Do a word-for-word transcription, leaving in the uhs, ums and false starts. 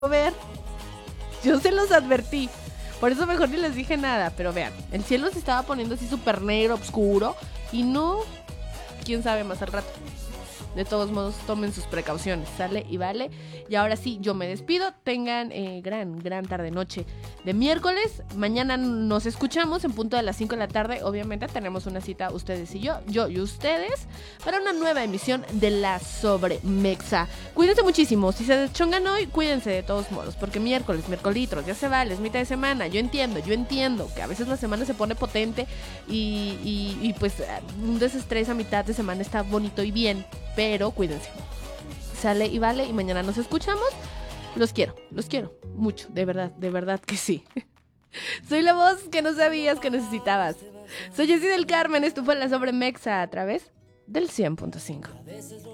ver. Yo se los advertí. Por eso mejor ni les dije nada. Pero vean, el cielo se estaba poniendo así súper negro, oscuro. Y no, quién sabe más al rato. De todos modos, tomen sus precauciones, ¿sale? Y vale. Y ahora sí, yo me despido. Tengan eh, gran, gran tarde-noche de miércoles. Mañana nos escuchamos en punto de las cinco de la tarde. Obviamente tenemos una cita, ustedes y yo, yo y ustedes, para una nueva emisión de La Sobremexa. Cuídense muchísimo. Si se deschongan hoy, cuídense de todos modos. Porque miércoles, miércolitros, ya se vale, es mitad de semana. Yo entiendo, yo entiendo que a veces la semana se pone potente y, y, y pues un desestrés a mitad de semana está bonito y bien. Pero cuídense. Sale y vale. Y mañana nos escuchamos. Los quiero, los quiero mucho. De verdad, de verdad que sí. Soy la voz que no sabías que necesitabas. Soy Jessy del Carmen. Esto fue La Sobremexa a través del cien punto cinco.